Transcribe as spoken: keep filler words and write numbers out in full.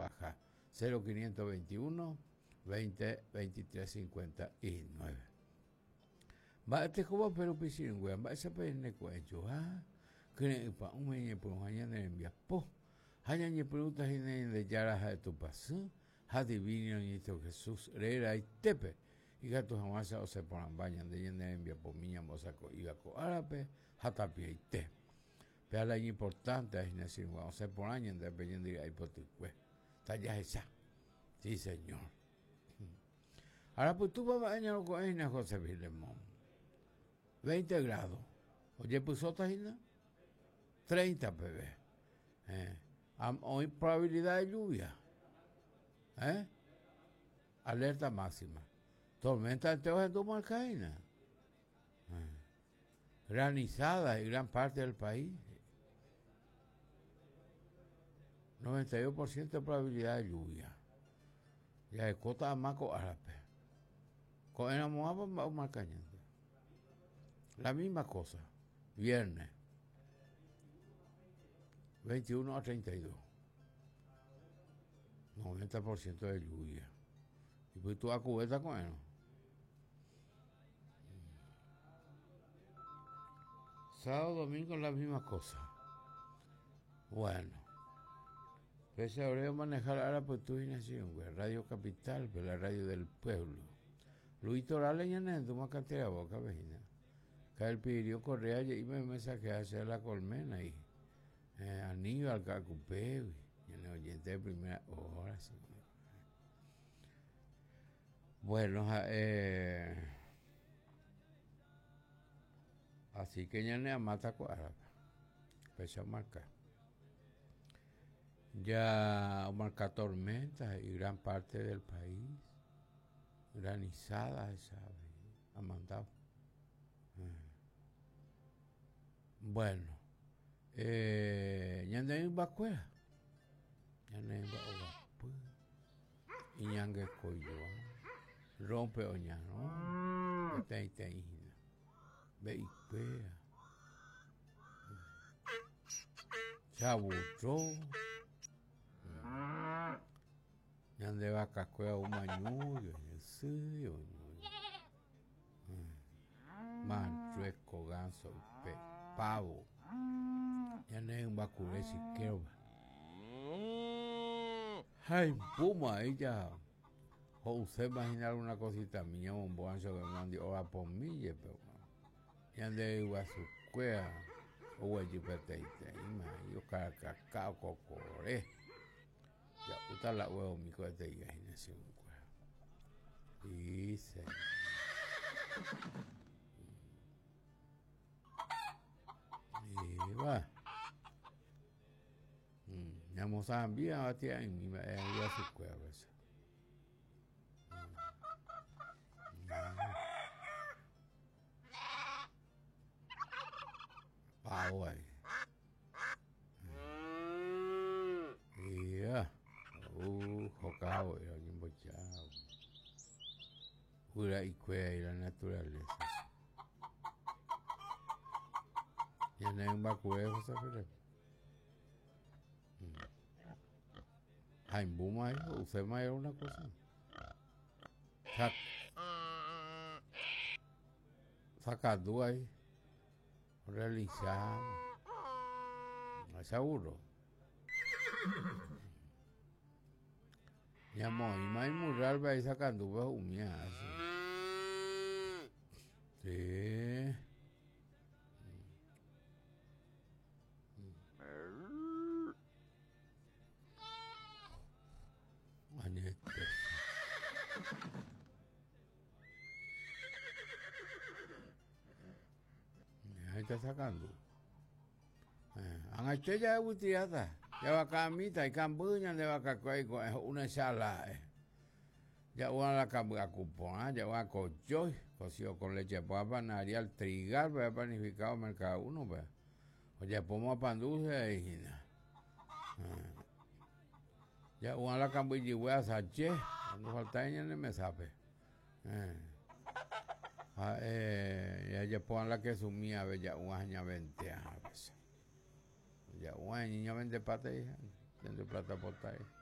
baja. cero quinientos veintiuno, veinte, veintitrés, cincuenta y nueve. Va, te como pero piscina, güey, va esa pene cuencho, ah, que pa un meñe por un año de envía, po, hayan y preguntas y de yaras de tu paso, ha divino y esto Jesús, era y tepe, y gatos jamás o se ponen bañan de llena de envía por miña mosaco y gaco árabe, hasta pie y te. Pero la importante es decir, bueno, se por año dependiendo de ahí por tu pues, está ya esa, sí señor. Ahora pues tú vas a bañar con ella, José Vilemón. veinte grados. Oye, pues otra isla, treinta P B. Eh, hoy probabilidad de lluvia. Eh, alerta máxima. Tormenta de Teos en Dumarcaína. Eh, granizada en gran parte del país. noventa y dos por ciento de probabilidad de lluvia. Ya de Cota Amaco Árabe. Con el Amoaba Marcañante. La misma cosa. Viernes. veintiuno a treinta y dos. noventa por ciento de lluvia. Y pues tú a cubeta con él. Sábado, domingo la misma cosa. Bueno. Pese a Oreo manejar ahora por tu nación, güey. Radio Capital, pero la radio del pueblo. Luis Torales ya no toma cantidad de boca, vecina. Que el pidió Correa y me mensaje hacia la colmena y eh, Aníbal Cacupé, y en el oyente de primera hora. Sí. Bueno, eh, así que ya no mata cuadra. Pese a marcar. Ya marca tormentas y gran parte del país. Granizadas, ¿sabes? Ha mandado. Eh. Bueno, eh, ya no hay vacuera. Ya no hay vacuera. Y ñangue coyo. Rompe oña, ¿no? Que te te hina. Ve y pea. Chabutró. Ñande va cascuea un mañuyo. Sí, manchueco, ganso, pe, pavo. Ya no hay un vacuré siquiera. Ay, puma, ella. O usted imaginar una cosita mía, un bonzo que me mandó ahora por mí, pero ya de igual su cuea, o el jipete, y yo cara cacao, cocoré. Ya, puta la huevo, mi cohete, y imaginación, cuea. Dice. Y va. Ya Mozambique, a ti, en mi madre, a su cueva, pues. Pavo ahí. Ya. Uh, jocao, era un bochado. Pura y cueva y la naturaleza. Ya no hay un vacuero, ¿sabes? Hay boom ahí, usted me era una cosa. Sac Sacando ahí. Realizar. No es seguro. Ya mo, y más mural va ahí sacando va humillado. Sí. Manete. Ahí está sacando. Ang ya de butiata. Ya va camita y cambuña de va cacoy con una sala. Ya va la cambuña cupón, ya va cochoy, cocido con leche papa, narial, trigal, va panificado mercado uno, pues. Oye, pomo pan dulce y ya va la cambuña y hueá saché, cuando falta ella no me sabe. Ah, eh, ya ya pongan la que sumía, ya una año veinte años. Ya una niña vende pata y de plata por ahí.